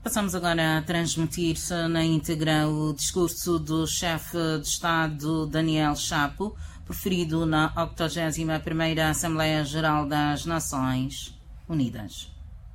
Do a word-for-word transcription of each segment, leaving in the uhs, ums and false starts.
Passamos agora a transmitir-se na íntegra o discurso do chefe de Estado Daniel Chapo, proferido na octogésima primeira Assembleia Geral das Nações Unidas.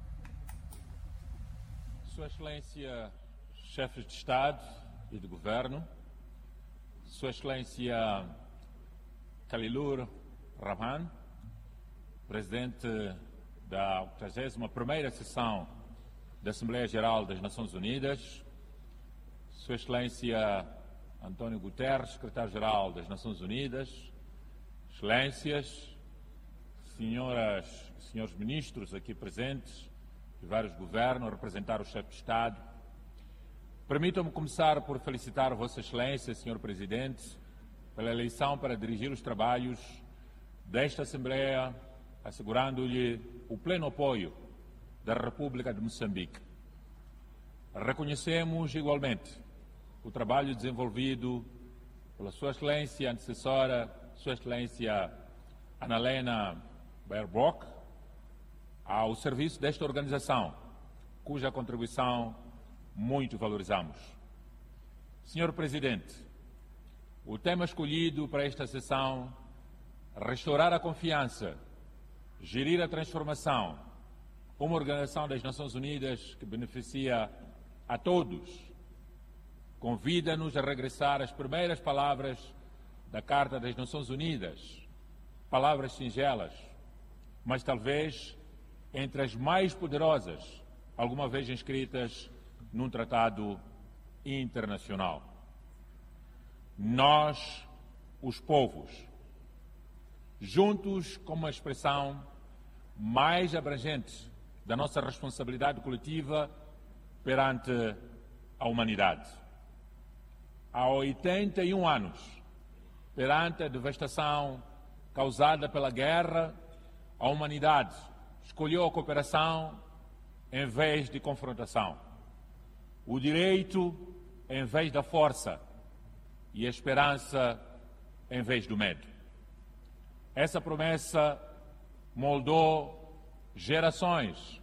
Sua Excelência, chefes de Estado e de Governo, Sua Excelência Khalilur Rahman, Presidente da octogésima primeira Sessão da Assembleia Geral das Nações Unidas, Sua Excelência António Guterres, Secretário-Geral das Nações Unidas, Excelências, senhoras e senhores ministros aqui presentes, de vários governos, a representar o chefe de Estado. Permitam-me começar por felicitar Vossa Excelência, senhor Presidente, pela eleição para dirigir os trabalhos desta Assembleia, assegurando-lhe o pleno apoio da República de Moçambique. Reconhecemos igualmente o trabalho desenvolvido pela Sua Excelência antecessora, Sua Excelência Annalena Baerbock, ao serviço desta organização, cuja contribuição muito valorizamos. Senhor Presidente, o tema escolhido para esta sessão, restaurar a confiança, gerir a transformação, uma organização das Nações Unidas que beneficia a todos, convida-nos a regressar às primeiras palavras da Carta das Nações Unidas, palavras singelas, mas talvez entre as mais poderosas alguma vez escritas num tratado internacional. Nós, os povos, juntos com uma expressão mais abrangente da nossa responsabilidade coletiva perante a humanidade. Há oitenta e um anos, perante a devastação causada pela guerra, a humanidade escolheu a cooperação em vez de confrontação, o direito em vez da força e a esperança em vez do medo. Essa promessa moldou gerações,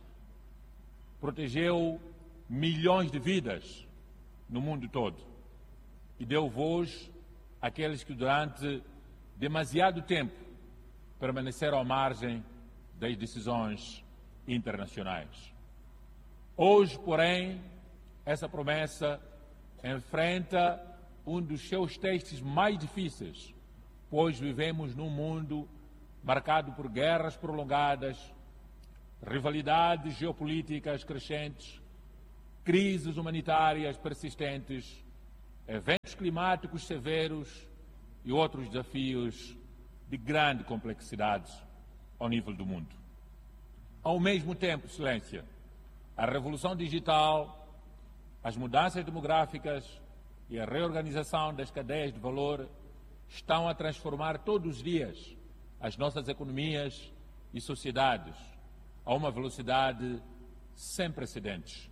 protegeu milhões de vidas no mundo todo e deu voz àqueles que durante demasiado tempo permaneceram à margem das decisões internacionais. Hoje, porém, essa promessa enfrenta um dos seus testes mais difíceis, pois vivemos num mundo marcado por guerras prolongadas, rivalidades geopolíticas crescentes, crises humanitárias persistentes, eventos climáticos severos e outros desafios de grande complexidade ao nível do mundo. Ao mesmo tempo, Excelência, a revolução digital, as mudanças demográficas e a reorganização das cadeias de valor estão a transformar todos os dias as nossas economias e sociedades a uma velocidade sem precedentes.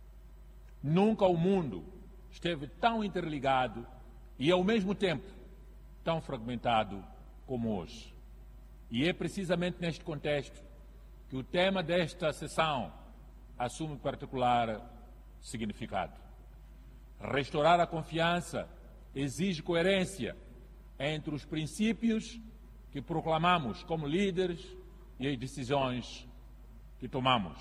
Nunca o mundo esteve tão interligado e, ao mesmo tempo, tão fragmentado como hoje. E é precisamente neste contexto que o tema desta sessão assume particular significado. Restaurar a confiança exige coerência entre os princípios que proclamamos como líderes e as decisões que tomamos.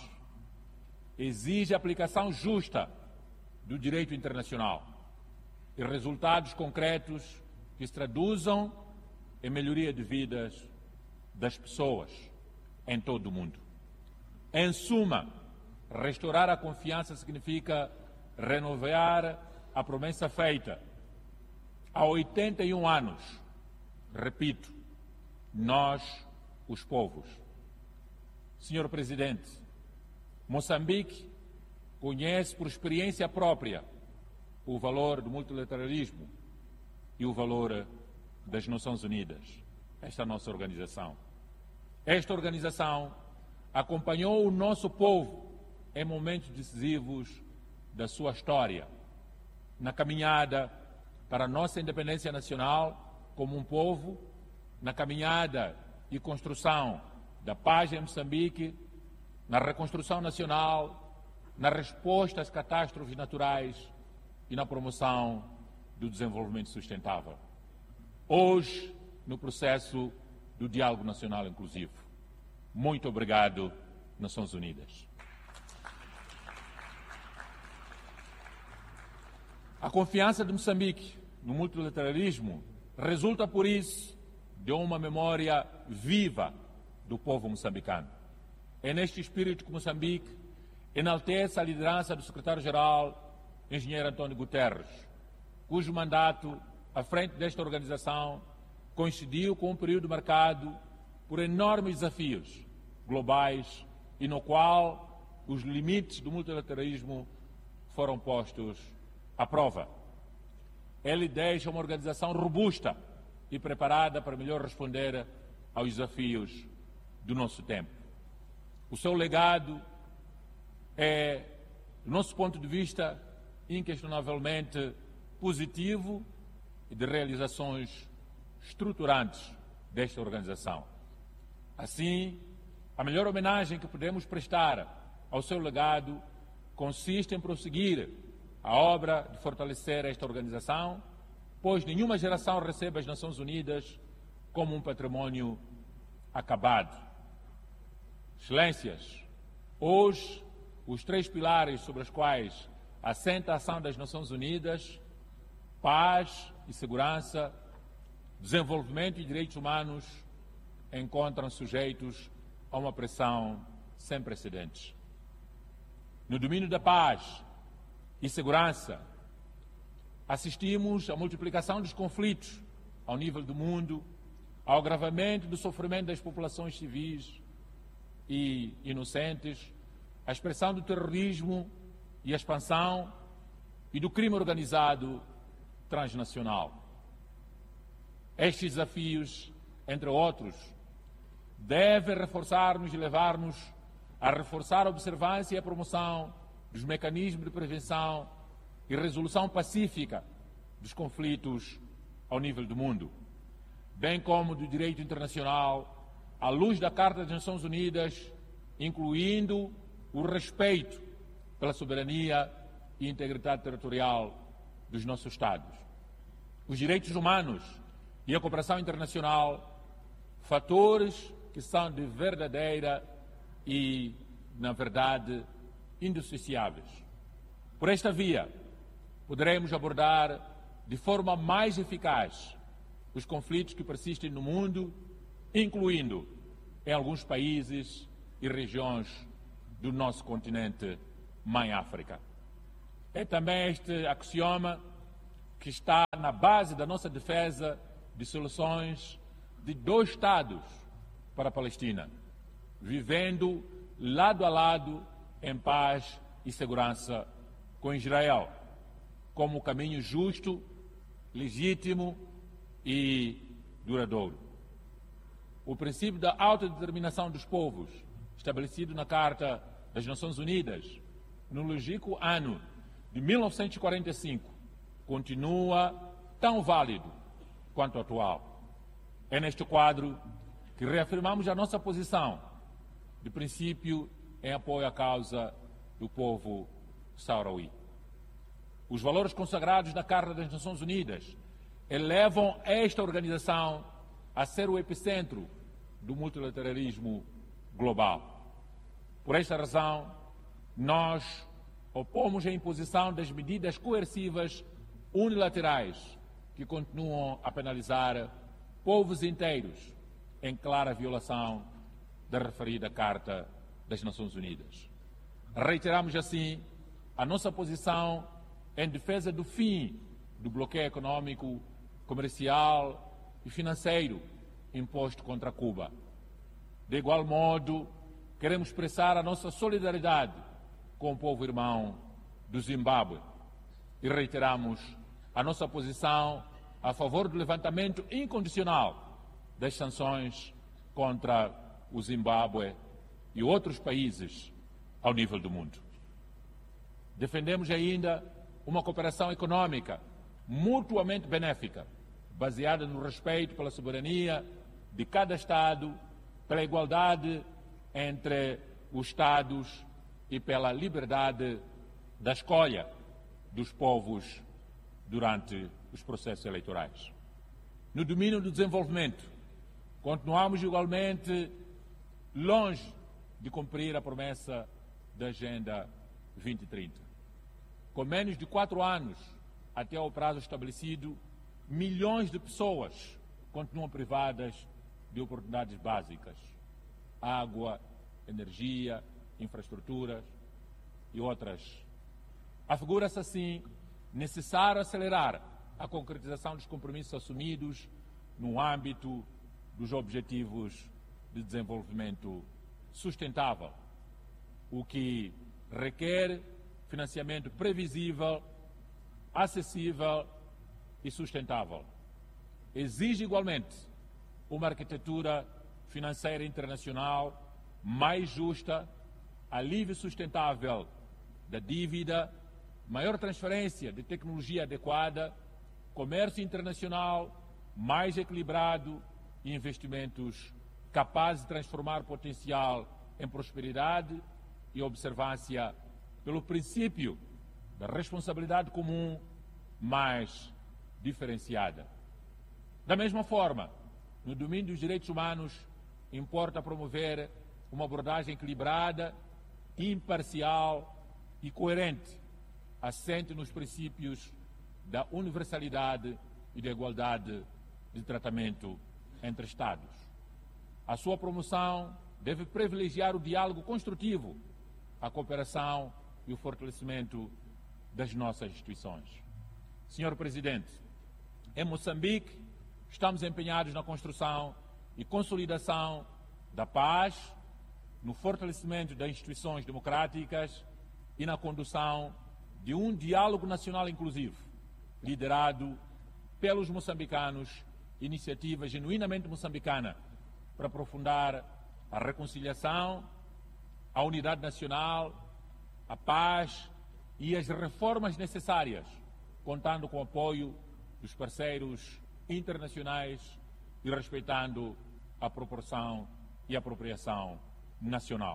Exige aplicação justa do direito internacional e resultados concretos que se traduzam em melhoria de vidas das pessoas em todo o mundo. Em suma, restaurar a confiança significa renovar a promessa feita há oitenta e um anos. Repito, nós, os povos. Senhor Presidente, Moçambique conhece por experiência própria o valor do multilateralismo e o valor das Nações Unidas, esta nossa organização. Esta organização acompanhou o nosso povo em momentos decisivos da sua história, na caminhada para a nossa independência nacional como um povo, na caminhada e construção da paz em Moçambique, na reconstrução nacional, na resposta às catástrofes naturais e na promoção do desenvolvimento sustentável. Hoje, no processo do diálogo nacional inclusivo. Muito obrigado, Nações Unidas. A confiança de Moçambique no multilateralismo resulta, por isso, de uma memória viva do povo moçambicano. É neste espírito que Moçambique enaltece a liderança do secretário-geral, engenheiro António Guterres, cujo mandato à frente desta organização coincidiu com um período marcado por enormes desafios globais e no qual os limites do multilateralismo foram postos à prova. Ele deixa uma organização robusta e preparada para melhor responder aos desafios do nosso tempo. O seu legado é, do nosso ponto de vista, inquestionavelmente positivo e de realizações estruturantes desta organização. Assim, a melhor homenagem que podemos prestar ao seu legado consiste em prosseguir a obra de fortalecer esta organização, pois nenhuma geração recebe as Nações Unidas como um patrimônio acabado. Excelências, hoje, os três pilares sobre os quais assenta a ação das Nações Unidas, paz e segurança, desenvolvimento e direitos humanos, encontram sujeitos a uma pressão sem precedentes. No domínio da paz e segurança, assistimos à multiplicação dos conflitos ao nível do mundo, ao agravamento do sofrimento das populações civis e inocentes, à expressão do terrorismo e a expansão e do crime organizado transnacional. Estes desafios, entre outros, devem reforçar-nos e levar-nos a reforçar a observância e a promoção dos mecanismos de prevenção e resolução pacífica dos conflitos ao nível do mundo, bem como do direito internacional, à luz da Carta das Nações Unidas, incluindo o respeito pela soberania e integridade territorial dos nossos Estados. Os direitos humanos e a cooperação internacional, fatores que são de verdadeira e, na verdade, indissociáveis. Por esta via, poderemos abordar de forma mais eficaz os conflitos que persistem no mundo, incluindo em alguns países e regiões do nosso continente Mãe África. É também este axioma que está na base da nossa defesa de soluções de dois Estados para a Palestina, vivendo lado a lado em paz e segurança com Israel, como o caminho justo, legítimo e duradouro. O princípio da autodeterminação dos povos, estabelecido na Carta das Nações Unidas, no longínquo ano de mil novecentos e quarenta e cinco, continua tão válido quanto atual. É neste quadro que reafirmamos a nossa posição de princípio em apoio à causa do povo saharaui. Os valores consagrados na Carta das Nações Unidas elevam esta organização a ser o epicentro do multilateralismo global. Por esta razão, nós opomos a imposição das medidas coercivas unilaterais que continuam a penalizar povos inteiros em clara violação da referida Carta das Nações Unidas. Reiteramos assim a nossa posição em defesa do fim do bloqueio econômico, comercial e financeiro imposto contra Cuba. De igual modo, queremos expressar a nossa solidariedade com o povo irmão do Zimbábue e reiteramos a nossa posição a favor do levantamento incondicional das sanções contra o Zimbábue e outros países ao nível do mundo. Defendemos ainda uma cooperação econômica mutuamente benéfica, baseada no respeito pela soberania de cada Estado, pela igualdade entre os Estados e pela liberdade da escolha dos povos durante os processos eleitorais. No domínio do desenvolvimento, continuamos igualmente longe de cumprir a promessa da Agenda vinte trinta. Com menos de quatro anos até ao prazo estabelecido, milhões de pessoas continuam privadas de oportunidades básicas: água, energia, infraestruturas e outras. Afigura-se assim necessário acelerar a concretização dos compromissos assumidos no âmbito dos Objetivos de Desenvolvimento Sustentável, o que requer financiamento previsível, acessível e sustentável. Exige igualmente uma arquitetura financeira internacional mais justa, alívio sustentável da dívida, maior transferência de tecnologia adequada, comércio internacional mais equilibrado e investimentos capazes de transformar potencial em prosperidade e observância pelo princípio da responsabilidade comum mais diferenciada. Da mesma forma, no domínio dos direitos humanos, importa promover uma abordagem equilibrada, imparcial e coerente, assente nos princípios da universalidade e da igualdade de tratamento entre Estados. A sua promoção deve privilegiar o diálogo construtivo, a cooperação e o fortalecimento das nossas instituições. Senhor Presidente, em Moçambique, estamos empenhados na construção e consolidação da paz, no fortalecimento das instituições democráticas e na condução de um diálogo nacional inclusivo, liderado pelos moçambicanos, iniciativa genuinamente moçambicana para aprofundar a reconciliação, a unidade nacional, a paz e as reformas necessárias, contando com o apoio dos parceiros internacionais e respeitando a proporção e apropriação nacional.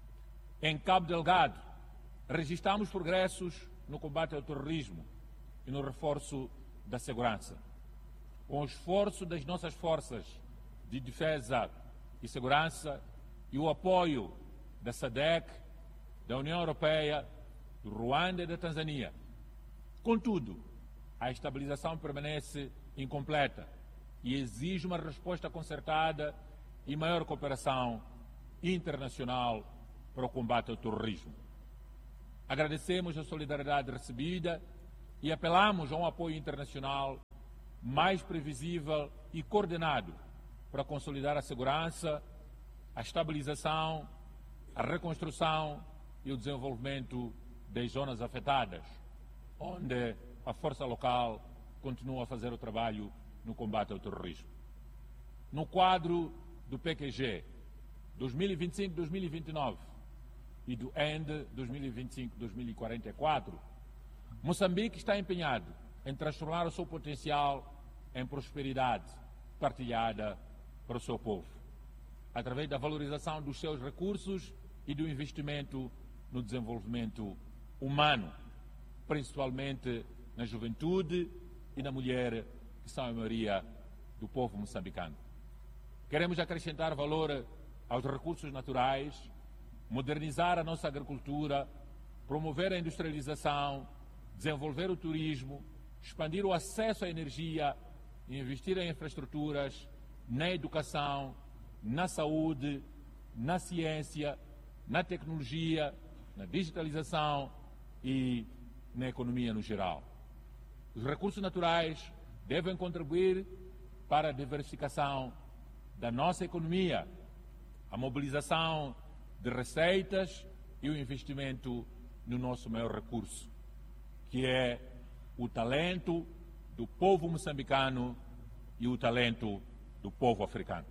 Em Cabo Delgado, registramos progressos no combate ao terrorismo e no reforço da segurança. Com o esforço das nossas forças de defesa e segurança e o apoio da SADC, da União Europeia, do Ruanda e da Tanzânia. Contudo, a estabilização permanece incompleta e exige uma resposta concertada e maior cooperação internacional para o combate ao terrorismo. Agradecemos a solidariedade recebida e apelamos a um apoio internacional mais previsível e coordenado para consolidar a segurança, a estabilização, a reconstrução e o desenvolvimento das zonas afetadas, onde a força local continua a fazer o trabalho no combate ao terrorismo. No quadro do P Q G dois mil e vinte e cinco a dois mil e vinte e nove e do E N D dois mil e vinte e cinco a dois mil e quarenta e quatro, Moçambique está empenhado em transformar o seu potencial em prosperidade partilhada para o seu povo, através da valorização dos seus recursos e do investimento no desenvolvimento humano, principalmente na juventude e na mulher, que são a maioria do povo moçambicano. Queremos acrescentar valor aos recursos naturais, modernizar a nossa agricultura, promover a industrialização, desenvolver o turismo, expandir o acesso à energia e investir em infraestruturas, na educação, na saúde, na ciência, na tecnologia, na digitalização e na economia no geral. Os recursos naturais devem contribuir para a diversificação da nossa economia, a mobilização de receitas e o investimento no nosso maior recurso, que é o talento do povo moçambicano e o talento do povo africano.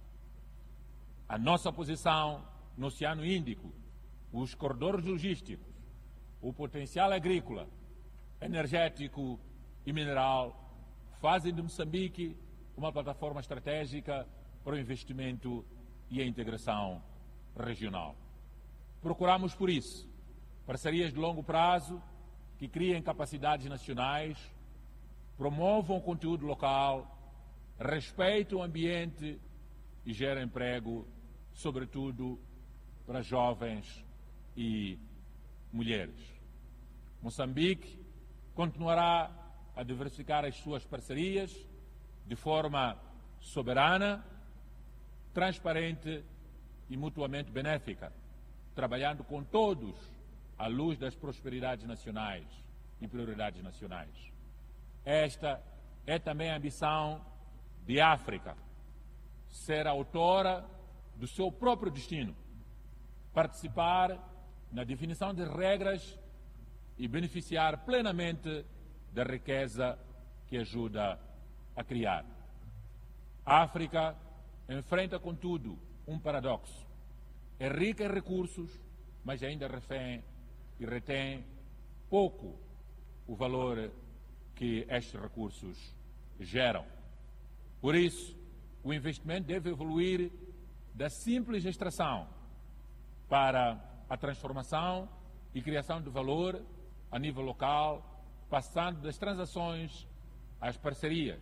A nossa posição no Oceano Índico, os corredores logísticos, o potencial agrícola, energético e mineral fazem de Moçambique uma plataforma estratégica para o investimento e a integração regional. Procuramos, por isso, parcerias de longo prazo que criem capacidades nacionais, promovam o conteúdo local, respeitem o ambiente e gerem emprego, sobretudo para jovens e mulheres. Moçambique continuará a diversificar as suas parcerias de forma soberana, transparente e mutuamente benéfica, trabalhando com todos à luz das prosperidades nacionais e prioridades nacionais. Esta é também a ambição de África, ser autora do seu próprio destino, participar na definição de regras e beneficiar plenamente da riqueza que ajuda a criar. A África enfrenta, contudo, um paradoxo. É rica em recursos, mas ainda refém e retém pouco o valor que estes recursos geram. Por isso, o investimento deve evoluir da simples extração para a transformação e criação de valor a nível local, passando das transações às parcerias,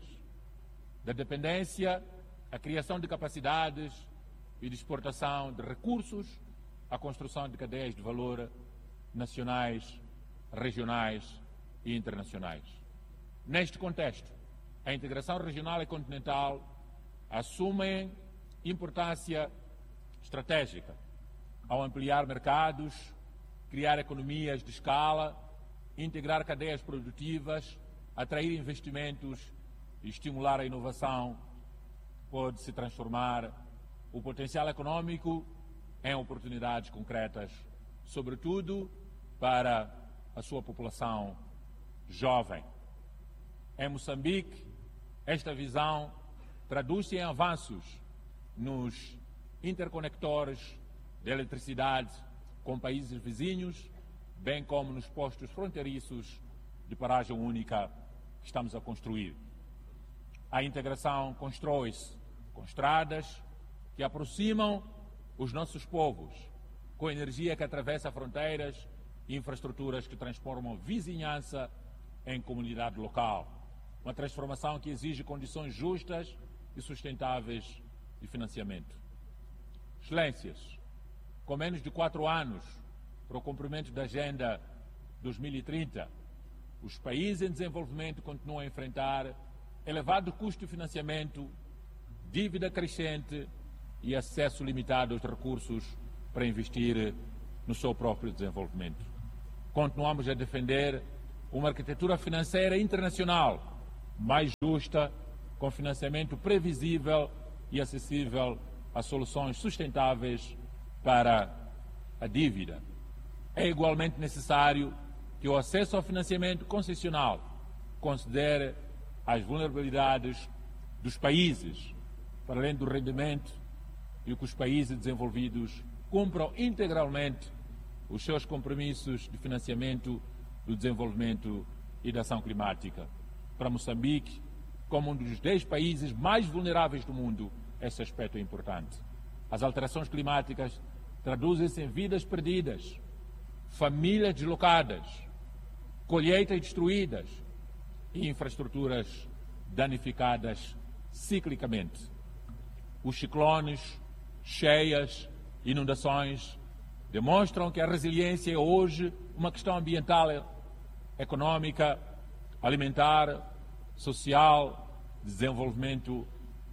da dependência à criação de capacidades e de exportação de recursos à construção de cadeias de valor nacionais, regionais e internacionais. Neste contexto, a integração regional e continental assume importância estratégica ao ampliar mercados, criar economias de escala, integrar cadeias produtivas, atrair investimentos e estimular a inovação. Pode-se transformar o potencial econômico em oportunidades concretas, sobretudo para a sua população jovem. Em Moçambique, esta visão traduz-se em avanços nos interconectores de eletricidade com países vizinhos, bem como nos postos fronteiriços de paragem única que estamos a construir. A integração constrói-se com estradas que aproximam os nossos povos, com energia que atravessa fronteiras e infraestruturas que transformam vizinhança em comunidade local. Uma transformação que exige condições justas e sustentáveis de financiamento. Excelências, com menos de quatro anos para o cumprimento da Agenda dois mil e trinta, os países em desenvolvimento continuam a enfrentar elevado custo de financiamento, dívida crescente e acesso limitado aos recursos para investir no seu próprio desenvolvimento. Continuamos a defender uma arquitetura financeira internacional mais justa, com financiamento previsível e acessível a soluções sustentáveis para a dívida. É igualmente necessário que o acesso ao financiamento concessional considere as vulnerabilidades dos países, para além do rendimento, e que os países desenvolvidos cumpram integralmente os seus compromissos de financiamento do desenvolvimento e da ação climática. Para Moçambique, como um dos dez países mais vulneráveis do mundo, esse aspecto é importante. As alterações climáticas traduzem-se em vidas perdidas, famílias deslocadas, colheitas destruídas e infraestruturas danificadas ciclicamente. Os ciclones, cheias, inundações demonstram que a resiliência é hoje uma questão ambiental, econômica, alimentar, social, desenvolvimento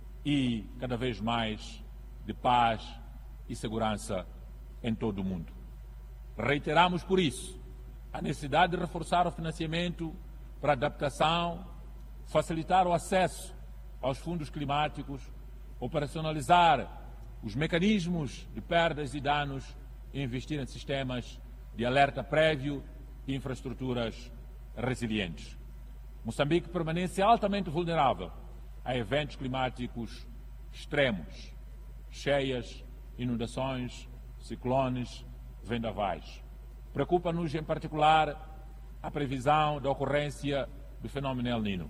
e, cada vez mais, de paz e segurança em todo o mundo. Reiteramos, por isso, a necessidade de reforçar o financiamento para adaptação, facilitar o acesso aos fundos climáticos, operacionalizar os mecanismos de perdas e danos e investir em sistemas de alerta prévio e infraestruturas resilientes. Moçambique permanece altamente vulnerável a eventos climáticos extremos, cheias, inundações, ciclones, vendavais. Preocupa-nos, em particular, a previsão da ocorrência do fenómeno El Niño,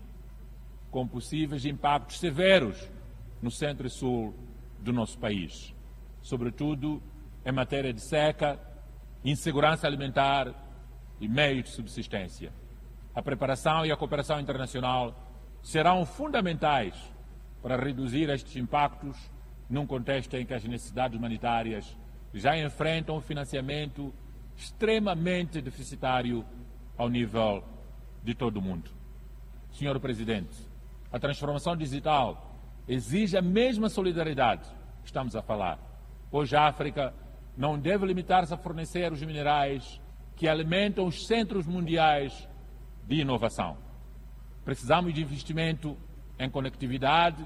com possíveis impactos severos no centro e sul do nosso país, sobretudo em matéria de seca, insegurança alimentar e meios de subsistência. A preparação e a cooperação internacional serão fundamentais para reduzir estes impactos num contexto em que as necessidades humanitárias já enfrentam um financiamento extremamente deficitário ao nível de todo o mundo. senhor Presidente, a transformação digital exige a mesma solidariedade que estamos a falar. Hoje a África não deve limitar-se a fornecer os minerais que alimentam os centros mundiais de inovação. Precisamos de investimento em conectividade,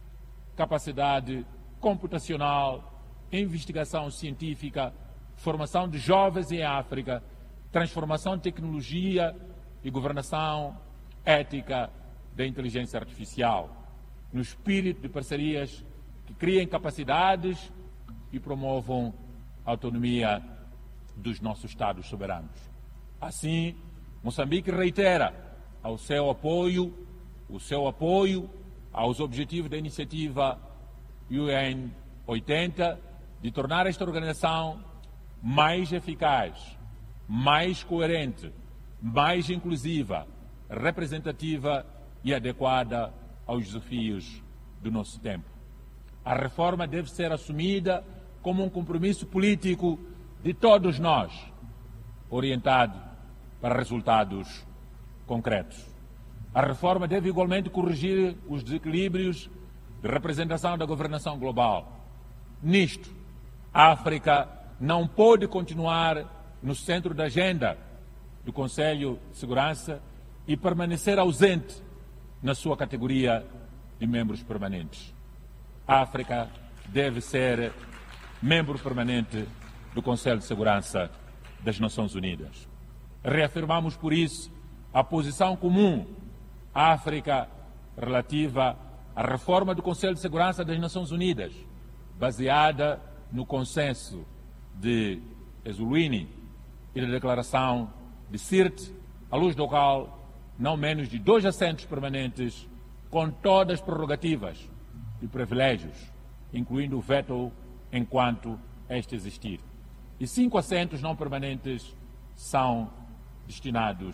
capacidade computacional, investigação científica, formação de jovens em África, transformação de tecnologia e governação ética da inteligência artificial, no espírito de parcerias que criem capacidades e promovam a autonomia dos nossos Estados soberanos. Assim, Moçambique reitera ao seu apoio, o seu apoio aos objetivos da iniciativa U N oitenta de tornar esta organização mais eficaz, mais coerente, mais inclusiva, representativa e adequada aos desafios do nosso tempo. A reforma deve ser assumida como um compromisso político de todos nós, orientado para resultados concretos. A reforma deve igualmente corrigir os desequilíbrios de representação da governação global. Nisto, a África não pode continuar no centro da agenda do Conselho de Segurança e permanecer ausente na sua categoria de membros permanentes. A África deve ser membro permanente do Conselho de Segurança das Nações Unidas. Reafirmamos, por isso, a posição comum à África relativa à reforma do Conselho de Segurança das Nações Unidas, baseada no consenso de Eswatini e da declaração de Sirte, à luz do qual não menos de dois assentos permanentes, com todas as prerrogativas e privilégios, incluindo o veto enquanto este existir. E cinco assentos não permanentes são destinados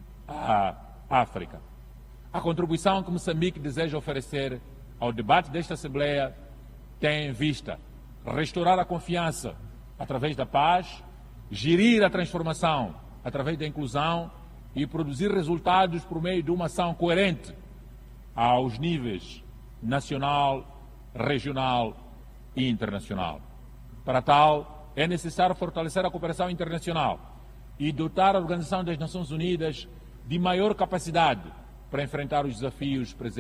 à África. A contribuição que Moçambique deseja oferecer ao debate desta Assembleia tem em vista restaurar a confiança através da paz, gerir a transformação através da inclusão e produzir resultados por meio de uma ação coerente aos níveis nacional, regional e internacional. Para tal, é necessário fortalecer a cooperação internacional e dotar a Organização das Nações Unidas de maior capacidade para enfrentar os desafios presentes